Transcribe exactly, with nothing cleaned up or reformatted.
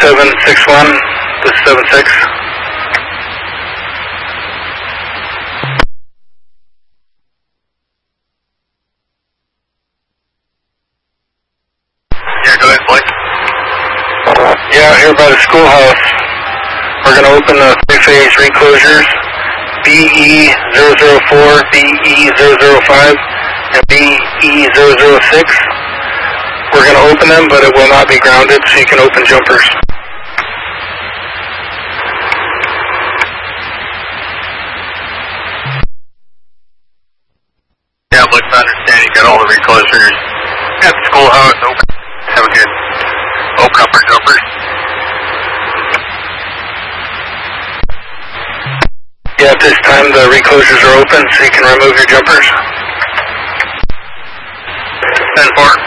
seven six one, this is seven six. Yeah, go ahead, Blake. Yeah, here by the schoolhouse. We're going to open the three-phase reclosures, B E zero zero four, B E zero zero five, and B E zero zero six. We're going to open them, but it will not be grounded, so you can open jumpers. Yeah, Blake, I understand you got all the reclosures at the schoolhouse open. Have a good open up our jumpers. Yeah, at this time the reclosures are open, so you can remove your jumpers. ten four.